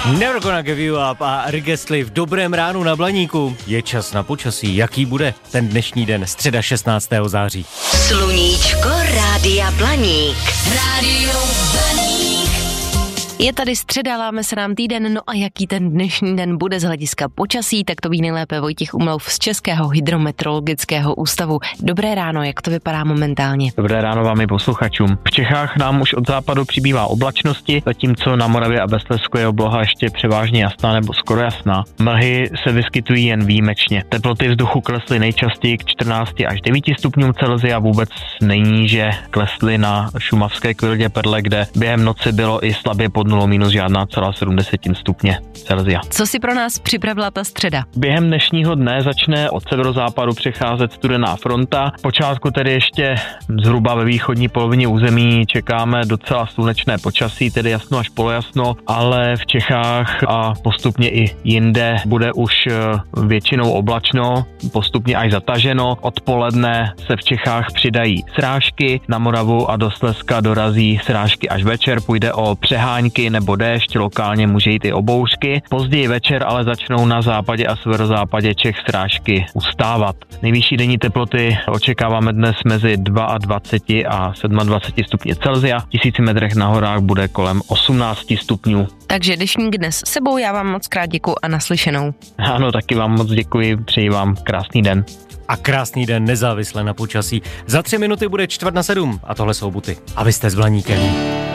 Never Gonna Give You Up a Rick Astley v dobrém ránu na Blaníku. Je čas na počasí. Jaký bude ten dnešní den, středa 16. září? Sluníčko Rádia Blaník. Rádio Blaník. Je tady středa, láme se nám týden, no a jaký ten dnešní den bude z hlediska počasí, tak to ví nejlépe Vojtěch Umlov z Českého hydrometeorologického ústavu. Dobré ráno, jak to vypadá momentálně? Dobré ráno vám i posluchačům. V Čechách nám už od západu přibývá oblačnosti, zatímco na Moravě a ve Slezsku je obloha ještě převážně jasná nebo skoro jasná. Mlhy se vyskytují jen výjimečně. Teploty vzduchu klesly nejčastěji k 14 až 9 stupňům Celsia, vůbec nejníže klesly na šumavské Kvildě Perle, kde během noci bylo i slabě pod nulou minus žádná celá 70 stupně Celsia. Co si pro nás připravila ta středa? Během dnešního dne začne od severozápadu přecházet studená fronta. Počátku tedy ještě zhruba ve východní polovině území čekáme docela slunečné počasí, tedy jasno až polojasno, ale v Čechách a postupně i jinde bude už většinou oblačno, postupně až zataženo. Odpoledne se v Čechách přidají srážky, na Moravu a do Slezska dorazí srážky až večer, půjde o přehánky nebo déšť, lokálně může jít i o bouřky. Později večer ale začnou na západě a severozápadě Čech srážky ustávat. Nejvyšší denní teploty očekáváme dnes mezi 22 a 27 stupně Celsia. V 1000 metrech na horách bude kolem 18 stupňů. Takže dnešní dnes s sebou, já vám moc krát děkuju a naslyšenou. Ano, taky vám moc děkuji, přeji vám krásný den. A krásný den nezávisle na počasí. Za 3 minuty bude 6:45 a tohle jsou Buty. A vy jste s Blaníkem.